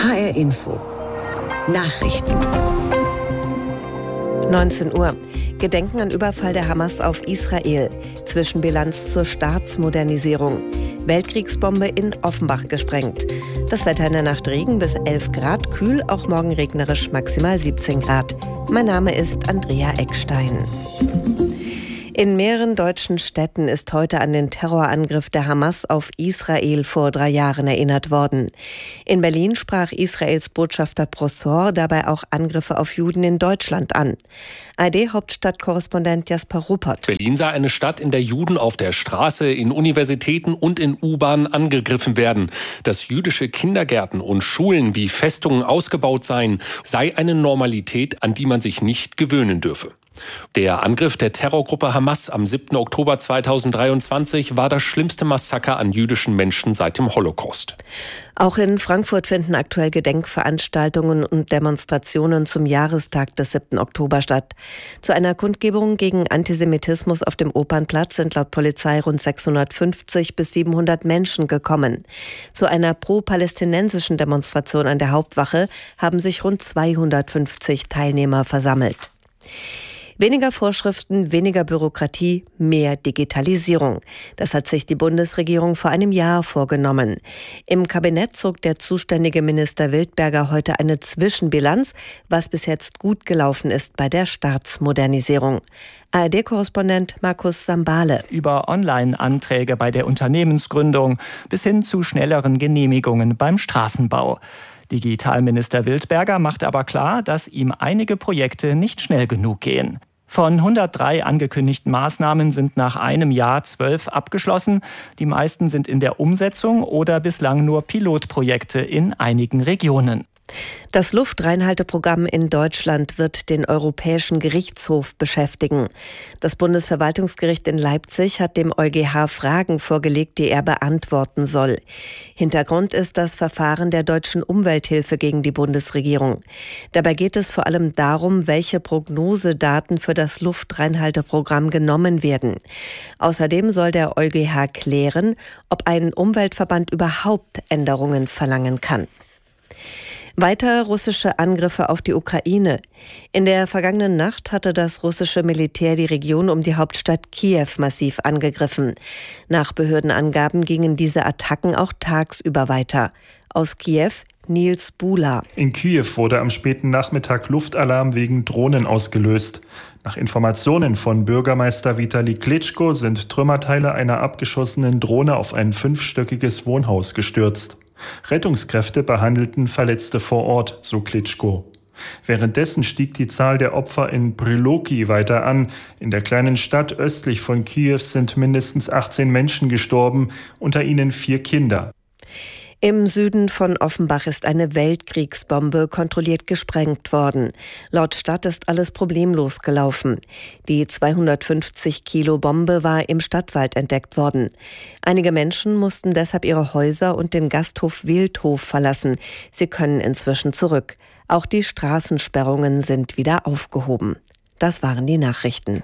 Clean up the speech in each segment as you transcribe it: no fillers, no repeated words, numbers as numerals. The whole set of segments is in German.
HR Info. Nachrichten. 19 Uhr. Gedenken an Überfall der Hamas auf Israel. Zwischenbilanz zur Staatsmodernisierung. Weltkriegsbombe in Offenbach gesprengt. Das Wetter in der Nacht Regen bis 11 Grad, kühl, auch morgen regnerisch, maximal 17 Grad. Mein Name ist Andrea Eckstein. In mehreren deutschen Städten ist heute an den Terrorangriff der Hamas auf Israel vor 3 Jahren erinnert worden. In Berlin sprach Israels Botschafter Brossor dabei auch Angriffe auf Juden in Deutschland an. ARD-Hauptstadtkorrespondent Jasper Ruppert. Berlin sei eine Stadt, in der Juden auf der Straße, in Universitäten und in U-Bahnen angegriffen werden. Dass jüdische Kindergärten und Schulen wie Festungen ausgebaut seien, sei eine Normalität, an die man sich nicht gewöhnen dürfe. Der Angriff der Terrorgruppe Hamas am 7. Oktober 2023 war das schlimmste Massaker an jüdischen Menschen seit dem Holocaust. Auch in Frankfurt finden aktuell Gedenkveranstaltungen und Demonstrationen zum Jahrestag des 7. Oktober statt. Zu einer Kundgebung gegen Antisemitismus auf dem Opernplatz sind laut Polizei rund 650 bis 700 Menschen gekommen. Zu einer pro-palästinensischen Demonstration an der Hauptwache haben sich rund 250 Teilnehmer versammelt. Weniger Vorschriften, weniger Bürokratie, mehr Digitalisierung. Das hat sich die Bundesregierung vor einem Jahr vorgenommen. Im Kabinett zog der zuständige Minister Wildberger heute eine Zwischenbilanz, was bis jetzt gut gelaufen ist bei der Staatsmodernisierung. ARD-Korrespondent Markus Sambale. Über Online-Anträge bei der Unternehmensgründung bis hin zu schnelleren Genehmigungen beim Straßenbau. Digitalminister Wildberger macht aber klar, dass ihm einige Projekte nicht schnell genug gehen. Von 103 angekündigten Maßnahmen sind nach einem Jahr 12 abgeschlossen. Die meisten sind in der Umsetzung oder bislang nur Pilotprojekte in einigen Regionen. Das Luftreinhalteprogramm in Deutschland wird den Europäischen Gerichtshof beschäftigen. Das Bundesverwaltungsgericht in Leipzig hat dem EuGH Fragen vorgelegt, die er beantworten soll. Hintergrund ist das Verfahren der deutschen Umwelthilfe gegen die Bundesregierung. Dabei geht es vor allem darum, welche Prognosedaten für das Luftreinhalteprogramm genommen werden. Außerdem soll der EuGH klären, ob ein Umweltverband überhaupt Änderungen verlangen kann. Weiter russische Angriffe auf die Ukraine. In der vergangenen Nacht hatte das russische Militär die Region um die Hauptstadt Kiew massiv angegriffen. Nach Behördenangaben gingen diese Attacken auch tagsüber weiter. Aus Kiew Nils Bula. In Kiew wurde am späten Nachmittag Luftalarm wegen Drohnen ausgelöst. Nach Informationen von Bürgermeister Vitali Klitschko sind Trümmerteile einer abgeschossenen Drohne auf ein 5-stöckiges Wohnhaus gestürzt. Rettungskräfte behandelten Verletzte vor Ort, so Klitschko. Währenddessen stieg die Zahl der Opfer in Priloki weiter an. In der kleinen Stadt östlich von Kiew sind mindestens 18 Menschen gestorben, unter ihnen 4 Kinder. Im Süden von Offenbach ist eine Weltkriegsbombe kontrolliert gesprengt worden. Laut Stadt ist alles problemlos gelaufen. Die 250 Kilo Bombe war im Stadtwald entdeckt worden. Einige Menschen mussten deshalb ihre Häuser und den Gasthof Wildhof verlassen. Sie können inzwischen zurück. Auch die Straßensperrungen sind wieder aufgehoben. Das waren die Nachrichten.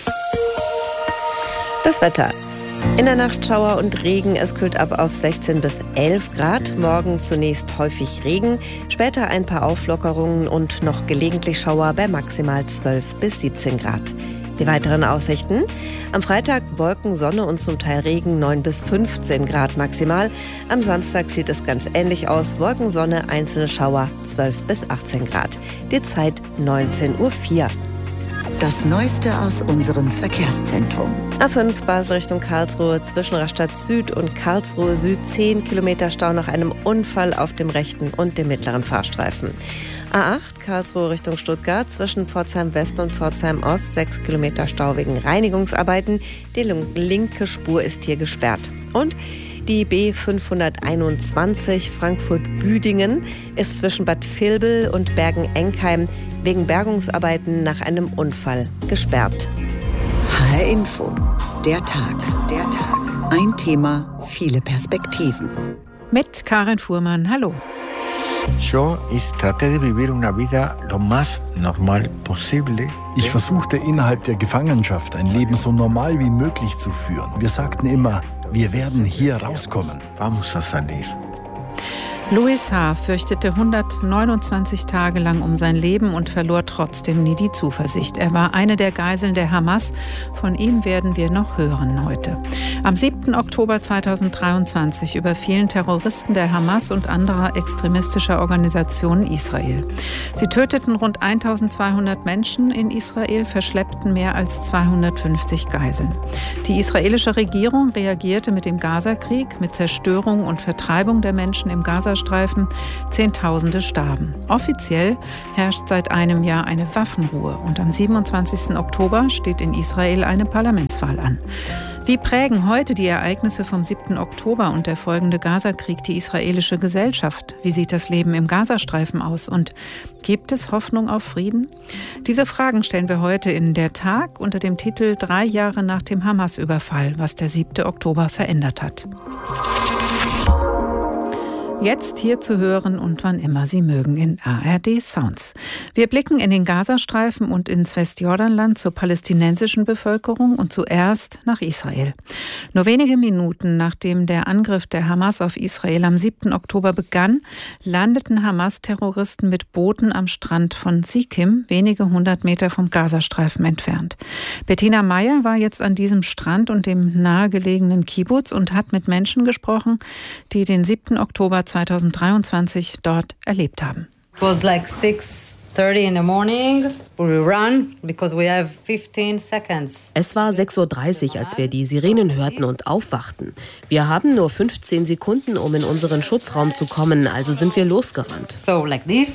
Das Wetter. In der Nacht Schauer und Regen, es kühlt ab auf 16 bis 11 Grad. Morgen zunächst häufig Regen, später ein paar Auflockerungen und noch gelegentlich Schauer bei maximal 12 bis 17 Grad. Die weiteren Aussichten: am Freitag Wolken, Sonne und zum Teil Regen, 9 bis 15 Grad maximal. Am Samstag sieht es ganz ähnlich aus, Wolken, Sonne, einzelne Schauer, 12 bis 18 Grad. Die Zeit 19:04 Uhr. Das Neueste aus unserem Verkehrszentrum. A5 Basel Richtung Karlsruhe, zwischen Rastatt Süd und Karlsruhe Süd 10 Kilometer Stau nach einem Unfall auf dem rechten und dem mittleren Fahrstreifen. A8 Karlsruhe Richtung Stuttgart, zwischen Pforzheim West und Pforzheim Ost 6 Kilometer Stau wegen Reinigungsarbeiten. Die linke Spur ist hier gesperrt. Und die B521 Frankfurt-Büdingen ist zwischen Bad Vilbel und Bergen-Enkheim wegen Bergungsarbeiten nach einem Unfall gesperrt. HR Info. Der Tag. Ein Thema, viele Perspektiven. Mit Karin Fuhrmann, hallo. Ich versuchte innerhalb der Gefangenschaft ein Leben so normal wie möglich zu führen. Wir sagten immer, wir werden hier rauskommen. Louis H. fürchtete 129 Tage lang um sein Leben und verlor trotzdem nie die Zuversicht. Er war eine der Geiseln der Hamas. Von ihm werden wir noch hören heute. Am 7. Oktober 2023 überfielen Terroristen der Hamas und anderer extremistischer Organisationen Israel. Sie töteten rund 1200 Menschen in Israel, verschleppten mehr als 250 Geiseln. Die israelische Regierung reagierte mit dem Gazakrieg, mit Zerstörung und Vertreibung der Menschen im Gazastreifen. Zehntausende starben. Offiziell herrscht seit einem Jahr eine Waffenruhe und am 27. Oktober steht in Israel eine Parlamentswahl an. Wie prägen heute die Ereignisse vom 7. Oktober und der folgende Gazakrieg die israelische Gesellschaft? Wie sieht das Leben im Gazastreifen aus und gibt es Hoffnung auf Frieden? Diese Fragen stellen wir heute in Der Tag unter dem Titel 3 Jahre nach dem Hamas-Überfall, was der 7. Oktober verändert hat. Jetzt hier zu hören und wann immer Sie mögen in ARD Sounds. Wir blicken in den Gazastreifen und ins Westjordanland zur palästinensischen Bevölkerung und zuerst nach Israel. Nur wenige Minuten nachdem der Angriff der Hamas auf Israel am 7. Oktober begann, landeten Hamas-Terroristen mit Booten am Strand von Sikim, wenige 100 Meter vom Gazastreifen entfernt. Bettina Meyer war jetzt an diesem Strand und dem nahegelegenen Kibbuz und hat mit Menschen gesprochen, die den 7. Oktober 2023 dort erlebt haben. It was like 6:30 in the morning. We run because we have 15 seconds. Es war 6:30 Uhr, als wir die Sirenen hörten und aufwachten. Wir haben nur 15 Sekunden, um in unseren Schutzraum zu kommen, also sind wir losgerannt. So like this.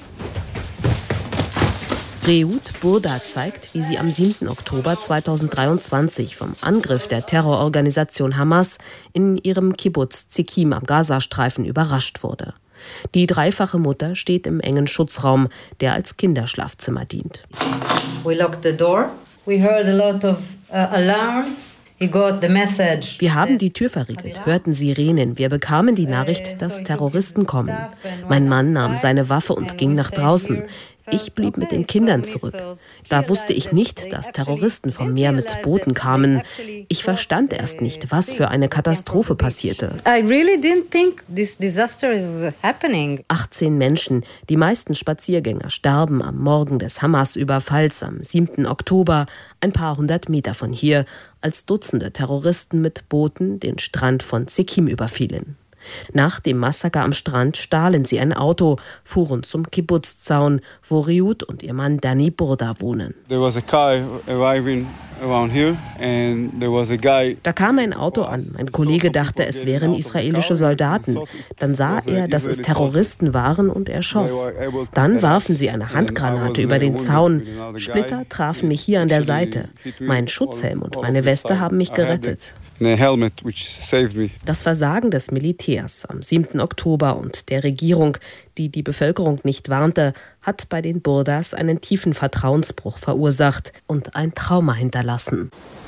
Reut Burda zeigt, wie sie am 7. Oktober 2023 vom Angriff der Terrororganisation Hamas in ihrem Kibbuz Zikim am Gazastreifen überrascht wurde. Die dreifache Mutter steht im engen Schutzraum, der als Kinderschlafzimmer dient. We locked the door. We heard a lot of alarms. Wir haben die Tür verriegelt, hörten Sirenen. Wir bekamen die Nachricht, dass Terroristen kommen. Mein Mann nahm seine Waffe und ging nach draußen. Ich blieb mit den Kindern zurück. Da wusste ich nicht, dass Terroristen vom Meer mit Booten kamen. Ich verstand erst nicht, was für eine Katastrophe passierte. 18 Menschen, die meisten Spaziergänger, starben am Morgen des Hamas-Überfalls am 7. Oktober, ein paar 100 Meter von hier, als Dutzende Terroristen mit Booten den Strand von Zikim überfielen. Nach dem Massaker am Strand stahlen sie ein Auto, fuhren zum Kibbuz-Zaun, wo Reut und ihr Mann Dani Burda wohnen. Da kam ein Auto an. Mein Kollege dachte, es wären israelische Soldaten. Dann sah er, dass es Terroristen waren und er schoss. Dann warfen sie eine Handgranate über den Zaun. Splitter trafen mich hier an der Seite. Mein Schutzhelm und meine Weste haben mich gerettet. Das Versagen des Militärs am 7. Oktober und der Regierung, die die Bevölkerung nicht warnte, hat bei den Burdas einen tiefen Vertrauensbruch verursacht und ein Trauma hinterlassen.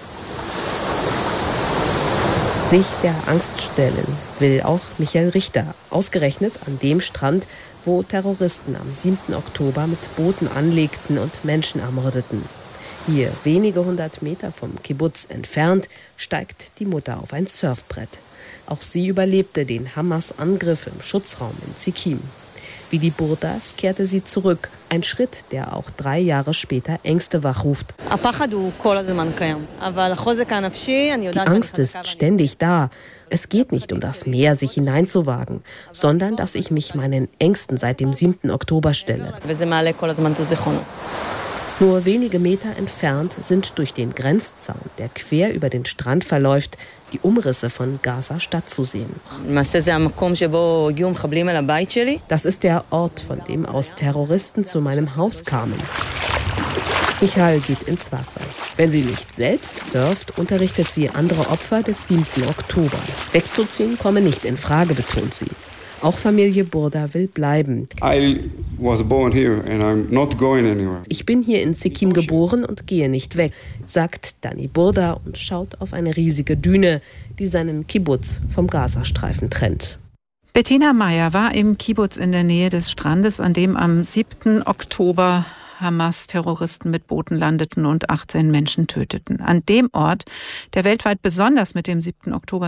Sich der Angst stellen will auch Michael Richter, ausgerechnet an dem Strand, wo Terroristen am 7. Oktober mit Booten anlegten und Menschen ermordeten. Hier, wenige 100 Meter vom Kibbuz entfernt, steigt die Mutter auf ein Surfbrett. Auch sie überlebte den Hamas-Angriff im Schutzraum in Zikim. Wie die Burdas kehrte sie zurück. Ein Schritt, der auch 3 Jahre später Ängste wachruft. Die Angst ist ständig da. Es geht nicht um das Meer, sich hineinzuwagen, sondern dass ich mich meinen Ängsten seit dem 7. Oktober stelle. Nur wenige Meter entfernt sind durch den Grenzzaun, der quer über den Strand verläuft, die Umrisse von Gaza-Stadt zu sehen. Das ist der Ort, von dem aus Terroristen zu meinem Haus kamen. Michael geht ins Wasser. Wenn sie nicht selbst surft, unterrichtet sie andere Opfer des 7. Oktober. Wegzuziehen komme nicht in Frage, betont sie. Auch Familie Burda will bleiben. Ich bin hier in Zikim geboren und gehe nicht weg, sagt Dani Burda und schaut auf eine riesige Düne, die seinen Kibbuz vom Gazastreifen trennt. Bettina Meyer war im Kibbuz in der Nähe des Strandes, an dem am 7. Oktober Hamas-Terroristen mit Booten landeten und 18 Menschen töteten. An dem Ort, der weltweit besonders mit dem 7. Oktober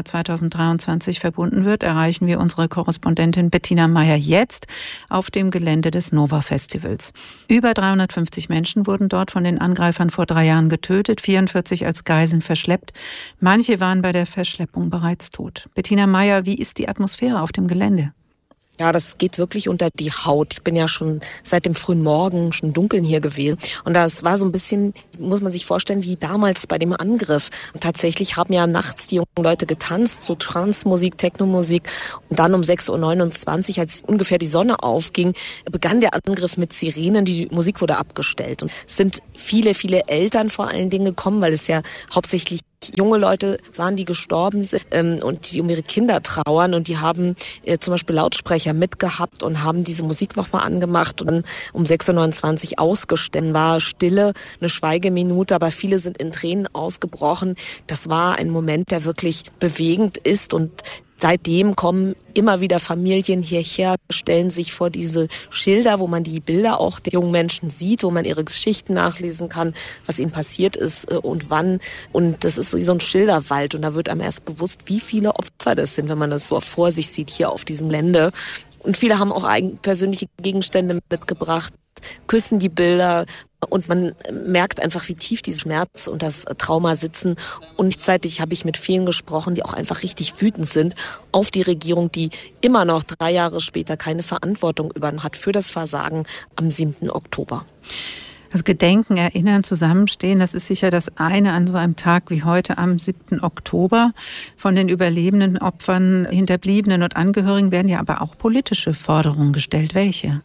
2023 verbunden wird, erreichen wir unsere Korrespondentin Bettina Meyer jetzt auf dem Gelände des Nova-Festivals. Über 350 Menschen wurden dort von den Angreifern vor 3 Jahren getötet, 44 als Geiseln verschleppt. Manche waren bei der Verschleppung bereits tot. Bettina Meyer, wie ist die Atmosphäre auf dem Gelände? Ja, das geht wirklich unter die Haut. Ich bin ja schon seit dem frühen Morgen schon dunkeln hier gewesen. Und das war so ein bisschen, muss man sich vorstellen, wie damals bei dem Angriff. Und tatsächlich haben ja nachts die jungen Leute getanzt, so Trance-Musik, Techno-Musik. Und dann um 6.29 Uhr, als ungefähr die Sonne aufging, begann der Angriff mit Sirenen. Die Musik wurde abgestellt. Und es sind viele, viele Eltern vor allen Dingen gekommen, weil es ja hauptsächlich junge Leute waren, die gestorben sind und die um ihre Kinder trauern, und die haben zum Beispiel Lautsprecher mitgehabt und haben diese Musik nochmal angemacht und dann um 6.29 Uhr ausgestellt. War Stille, eine Schweigeminute, aber viele sind in Tränen ausgebrochen. Das war ein Moment, der wirklich bewegend ist, und seitdem kommen immer wieder Familien hierher, stellen sich vor diese Schilder, wo man die Bilder auch der jungen Menschen sieht, wo man ihre Geschichten nachlesen kann, was ihnen passiert ist und wann. Und das ist so ein Schilderwald, und da wird einem erst bewusst, wie viele Opfer das sind, wenn man das so vor sich sieht hier auf diesem Gelände. Und viele haben auch persönliche Gegenstände mitgebracht, küssen die Bilder, und man merkt einfach, wie tief dieser Schmerz und das Trauma sitzen. Und gleichzeitig habe ich mit vielen gesprochen, die auch einfach richtig wütend sind auf die Regierung, die immer noch 3 Jahre später keine Verantwortung übernommen hat für das Versagen am 7. Oktober. Also Gedenken, Erinnern, Zusammenstehen, das ist sicher das eine an so einem Tag wie heute am 7. Oktober. Von den überlebenden Opfern, Hinterbliebenen und Angehörigen werden ja aber auch politische Forderungen gestellt. Welche?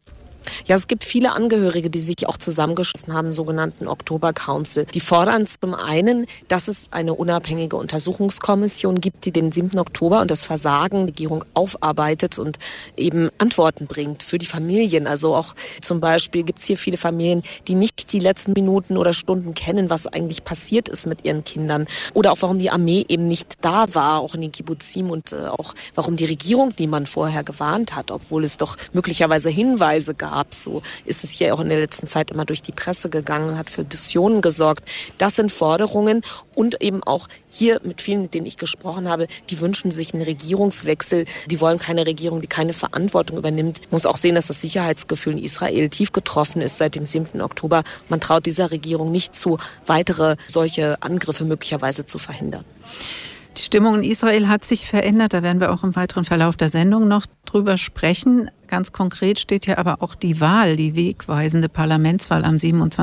Ja, es gibt viele Angehörige, die sich auch zusammengeschlossen haben, im sogenannten Oktober Council. Die fordern zum einen, dass es eine unabhängige Untersuchungskommission gibt, die den 7. Oktober und das Versagen der Regierung aufarbeitet und eben Antworten bringt für die Familien. Also auch zum Beispiel gibt es hier viele Familien, die nicht die letzten Minuten oder Stunden kennen, was eigentlich passiert ist mit ihren Kindern. Oder auch warum die Armee eben nicht da war, auch in den Kibbuzim, und auch warum die Regierung niemand vorher gewarnt hat, obwohl es doch möglicherweise Hinweise gab. So ist es hier auch in der letzten Zeit immer durch die Presse gegangen, hat für Diskussionen gesorgt. Das sind Forderungen, und eben auch hier mit vielen, mit denen ich gesprochen habe, die wünschen sich einen Regierungswechsel. Die wollen keine Regierung, die keine Verantwortung übernimmt. Man muss auch sehen, dass das Sicherheitsgefühl in Israel tief getroffen ist seit dem 7. Oktober. Man traut dieser Regierung nicht zu, weitere solche Angriffe möglicherweise zu verhindern. Die Stimmung in Israel hat sich verändert. Da werden wir auch im weiteren Verlauf der Sendung noch drüber sprechen. Ganz konkret steht ja aber auch die Wahl, die wegweisende Parlamentswahl am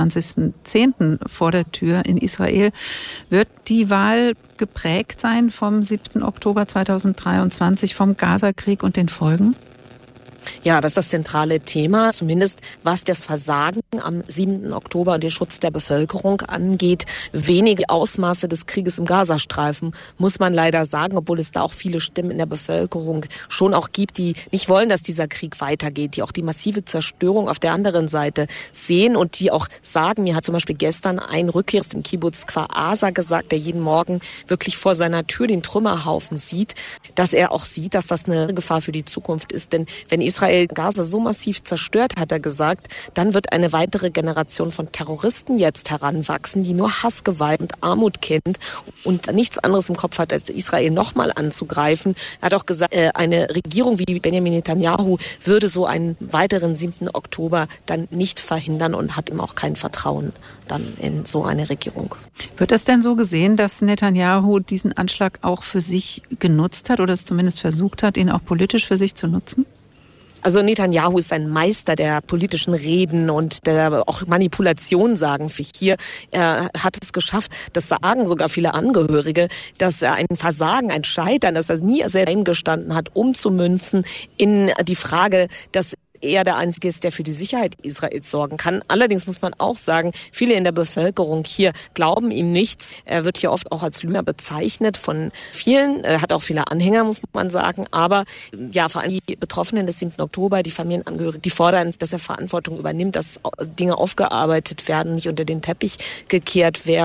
27.10. vor der Tür in Israel. Wird die Wahl geprägt sein vom 7. Oktober 2023, vom Gazakrieg und den Folgen? Ja, das ist das zentrale Thema, zumindest was das Versagen am 7. Oktober und den Schutz der Bevölkerung angeht. Wenige Ausmaße des Krieges im Gazastreifen, muss man leider sagen, obwohl es da auch viele Stimmen in der Bevölkerung schon auch gibt, die nicht wollen, dass dieser Krieg weitergeht, die auch die massive Zerstörung auf der anderen Seite sehen und die auch sagen, mir hat zum Beispiel gestern ein Rückkehrer aus dem Kibbutz Kfar Aza gesagt, der jeden Morgen wirklich vor seiner Tür den Trümmerhaufen sieht, dass er auch sieht, dass das eine Gefahr für die Zukunft ist. Denn wenn Israel Gaza so massiv zerstört, hat er gesagt, dann wird eine weitere Generation von Terroristen jetzt heranwachsen, die nur Hass, Gewalt und Armut kennt und nichts anderes im Kopf hat, als Israel nochmal anzugreifen. Er hat auch gesagt, eine Regierung wie Benjamin Netanyahu würde so einen weiteren 7. Oktober dann nicht verhindern und hat ihm auch kein Vertrauen dann in so eine Regierung. Wird das denn so gesehen, dass Netanyahu diesen Anschlag auch für sich genutzt hat oder es zumindest versucht hat, ihn auch politisch für sich zu nutzen? Also Netanyahu ist ein Meister der politischen Reden und der auch Manipulation, sagen wir hier. Er hat es geschafft, das sagen sogar viele Angehörige, dass er ein Versagen, ein Scheitern, dass er nie selber eingestanden hat, umzumünzen in die Frage, dass er der Einzige ist, der für die Sicherheit Israels sorgen kann. Allerdings muss man auch sagen, viele in der Bevölkerung hier glauben ihm nichts. Er wird hier oft auch als Lügner bezeichnet von vielen. Er hat auch viele Anhänger, muss man sagen. Aber ja, vor allem die Betroffenen des 7. Oktober, die Familienangehörigen, die fordern, dass er Verantwortung übernimmt, dass Dinge aufgearbeitet werden, nicht unter den Teppich gekehrt werden.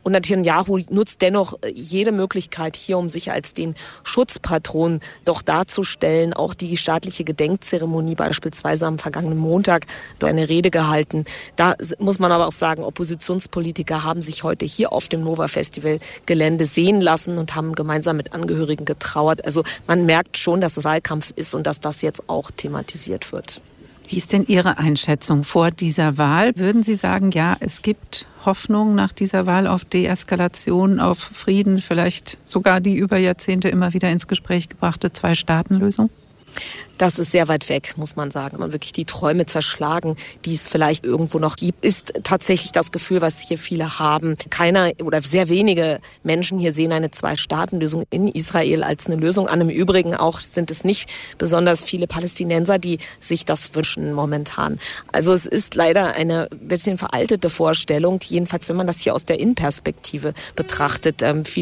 Und Netanyahu nutzt dennoch jede Möglichkeit hier, um sich als den Schutzpatron doch darzustellen. Auch die staatliche Gedenkzeremonie beispielsweise am vergangenen Montag durch eine Rede gehalten. Da muss man aber auch sagen, Oppositionspolitiker haben sich heute hier auf dem Nova-Festival-Gelände sehen lassen und haben gemeinsam mit Angehörigen getrauert. Also man merkt schon, dass es Wahlkampf ist und dass das jetzt auch thematisiert wird. Wie ist denn Ihre Einschätzung vor dieser Wahl? Würden Sie sagen, ja, es gibt Hoffnung nach dieser Wahl auf Deeskalation, auf Frieden, vielleicht sogar die über Jahrzehnte immer wieder ins Gespräch gebrachte Zwei-Staaten-Lösung? Das ist sehr weit weg, muss man sagen. Man wirklich die Träume zerschlagen, die es vielleicht irgendwo noch gibt, ist tatsächlich das Gefühl, was hier viele haben. Keiner oder sehr wenige Menschen hier sehen eine Zwei-Staaten-Lösung in Israel als eine Lösung an. Im Übrigen auch sind es nicht besonders viele Palästinenser, die sich das wünschen momentan. Also es ist leider eine bisschen veraltete Vorstellung, jedenfalls wenn man das hier aus der Innenperspektive betrachtet. Viele